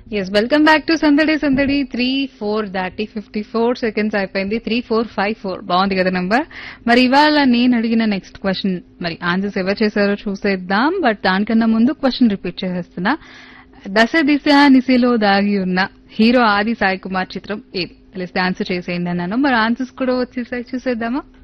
yes welcome back to సందడి సందడి 3-4 దాటి 54 సెకండ్స్ అయిపోయింది 3454 బాగుంది కదా నంబర్ మరి ఇవాళ నేను అడిగిన నెక్స్ట్ క్వశ్చన్ మరి ఆన్సర్స్ ఎవరు చేశారో చూసేద్దాం బట్ దానికన్నా ముందు క్వశ్చన్ రిపీట్ చేసేస్తున్నా దశ దిశ నిశలో దాగి ఉన్న హీరో ఆది సాయి కుమార్ చిత్రం ఏది తెలిస్తే ఆన్సర్ చేసేయండి అన్నాను మరి ఆన్సర్స్ కూడా వచ్చేసాయి చూసేద్దామా